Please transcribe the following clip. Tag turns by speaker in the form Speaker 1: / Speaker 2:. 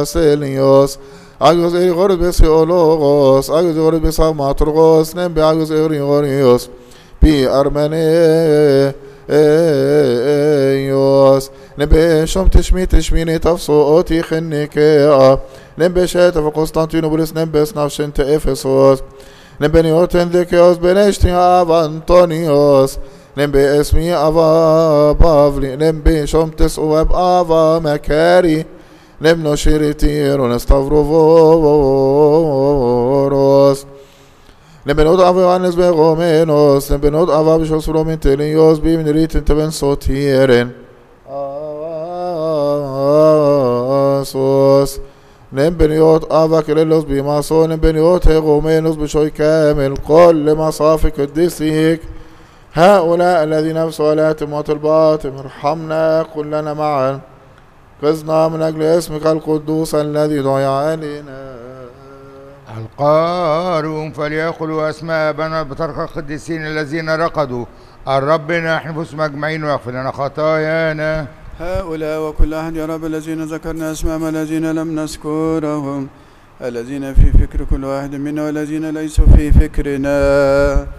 Speaker 1: Selios, Agus Egorbis Ologos, Agus Egorbis Amatrogos, Nembe Agus Egorios, Pi Armene Eos, Nembe Shom Tishmini Tafso Oti Chennikea, Nembe Sheta for Constantinopolis, Nembe Snavshente Ephesos, Nembe Nioten Dekeos Beneshti Avantonios, Nembe Esmi Ava Bavli, Nembe Shom Tes Uweb Ava Makari, نبنو شيرتير ونستغفروفوروس نبنو ضعفو عنس بغومينوس نبنو ضعفو بشوصرو من تليوس بيمن ريت انتبن صوتيرن آسوس نبنيوت آفا كليلوس بماسو نبنيوت غومينوس بشوي كامل كل مصافي قديسيك هؤلاء الذين بصلاتهم وطلباتهم ارحمنا كلنا معا كزنا من أجل اسمك القدوس الذي دعي علينا.
Speaker 2: القارون فليأخذوا أسماء بنا بترك القديسين الذين رقدوا الرب نحن مجمعين ويغفر لنا خطايانا.
Speaker 3: هؤلاء وكل أحد يا رب الذين ذكرنا أسماء الذين لم نذكرهم الذين في فكر كل واحد منا والذين ليسوا في فكرنا